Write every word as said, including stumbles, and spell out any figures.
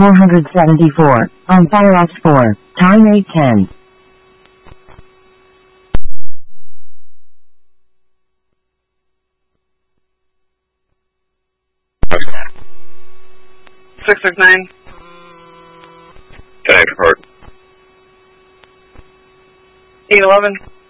four hundred seventy-four, on Firefox four, time eight ten. six six nine. Connect report. eight eleven.